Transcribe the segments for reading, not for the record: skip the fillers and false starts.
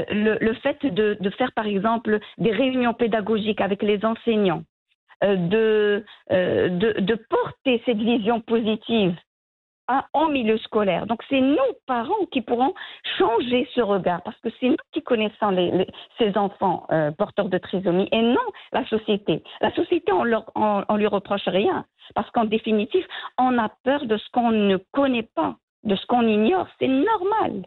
le fait de faire, par exemple, des réunions pédagogiques avec les enseignants, de porter cette vision positive en milieu scolaire. Donc, c'est nous, parents, qui pourrons changer ce regard, parce que c'est nous qui connaissons ces enfants porteurs de trisomie, et non la société. La société, on lui reproche rien, parce qu'en définitive, on a peur de ce qu'on ne connaît pas, de ce qu'on ignore. C'est normal.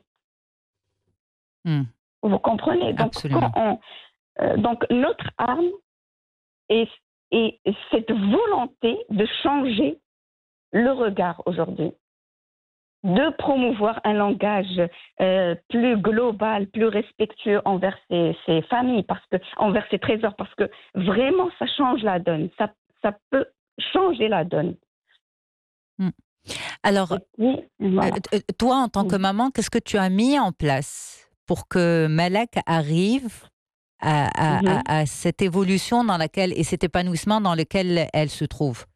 Vous comprenez? Donc, absolument. Donc, notre arme est cette volonté de changer le regard aujourd'hui, de promouvoir un langage plus global, plus respectueux envers ces familles, envers ces trésors, parce que vraiment, ça change la donne. Ça peut changer la donne. Alors, puis, voilà. Toi, en tant que maman, qu'est-ce que tu as mis en place pour que Malak arrive à cette évolution dans laquelle, et cet épanouissement dans lequel elle se trouve?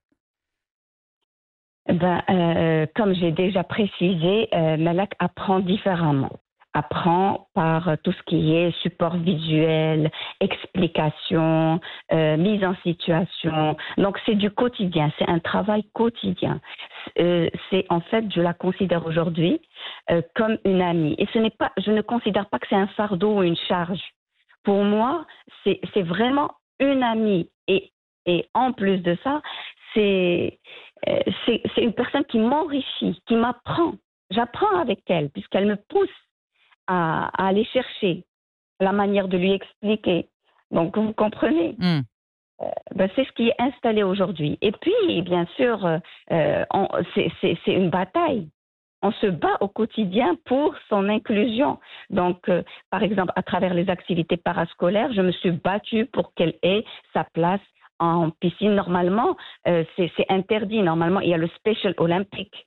Comme j'ai déjà précisé, Malak apprend différemment. Apprend par tout ce qui est support visuel, explication, mise en situation. Donc, c'est du quotidien, c'est un travail quotidien. C'est en fait, je la considère aujourd'hui comme une amie. Et je ne considère pas que c'est un fardeau ou une charge. Pour moi, c'est vraiment une amie. Et en plus de ça, c'est une personne qui m'enrichit, qui m'apprend. J'apprends avec elle, puisqu'elle me pousse à aller chercher la manière de lui expliquer. Donc, vous comprenez? C'est ce qui est installé aujourd'hui. Et puis, bien sûr, c'est une bataille. On se bat au quotidien pour son inclusion. Donc, par exemple, à travers les activités parascolaires, je me suis battue pour qu'elle ait sa place en piscine. Normalement, c'est interdit. Normalement, il y a le Special Olympique.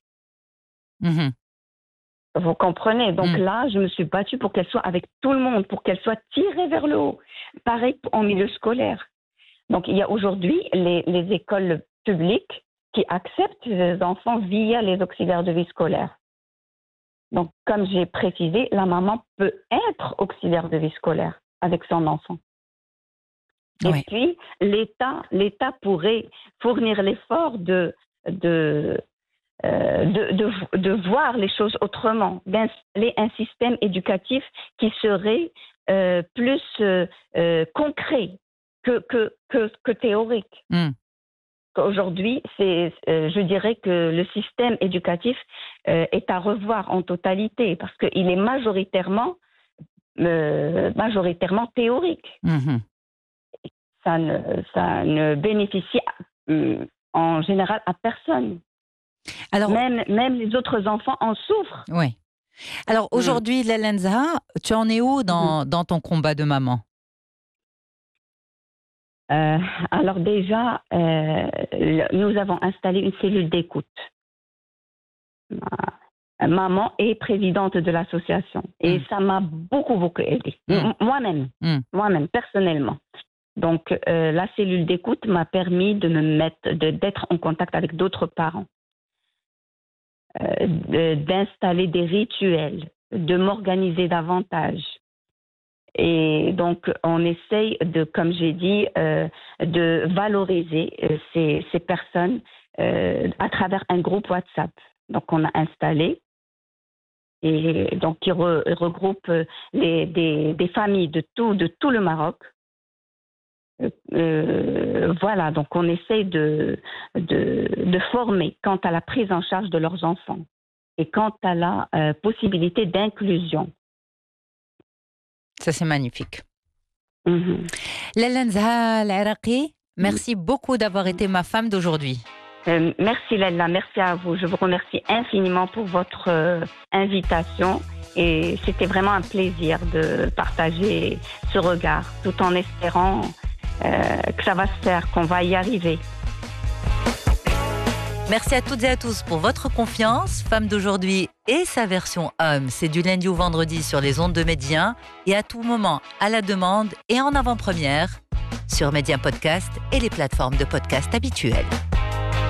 Vous comprenez? Donc là, je me suis battue pour qu'elle soit avec tout le monde, pour qu'elle soit tirée vers le haut. Pareil en milieu scolaire. Donc, il y a aujourd'hui les écoles publiques qui acceptent les enfants via les auxiliaires de vie scolaire. Donc, comme j'ai précisé, la maman peut être auxiliaire de vie scolaire avec son enfant. Et puis, l'État pourrait fournir l'effort de voir les choses autrement, d'installer un système éducatif qui serait plus concret que théorique. Aujourd'hui, je dirais que le système éducatif est à revoir en totalité, parce qu'il est majoritairement théorique. Ça ne bénéficie en général à personne. Alors, même les autres enfants en souffrent. Oui. Alors aujourd'hui, Laila Nzha, tu en es où dans ton combat de maman? Alors déjà, nous avons installé une cellule d'écoute. Maman est présidente de l'association et ça m'a beaucoup aidée. Moi-même, personnellement. Donc, la cellule d'écoute m'a permis d'être en contact avec d'autres parents, d'installer des rituels, de m'organiser davantage. Et donc, on essaye comme j'ai dit, de valoriser ces personnes à travers un groupe WhatsApp. Donc, on a installé, et donc qui regroupe des familles de tout le Maroc. Voilà, donc on essaye de former quant à la prise en charge de leurs enfants et quant à la possibilité d'inclusion. Ça, c'est magnifique. Laila Nzha Al Iraqi, merci beaucoup d'avoir été ma femme d'aujourd'hui. Merci Laila, merci à vous. Je vous remercie infiniment pour votre invitation et c'était vraiment un plaisir de partager ce regard, tout en espérant que ça va se faire, qu'on va y arriver. Merci à toutes et à tous pour votre confiance. Femme d'aujourd'hui et sa version homme, c'est du lundi au vendredi sur les ondes de Média et à tout moment, à la demande et en avant-première sur Média Podcast et les plateformes de podcast habituelles.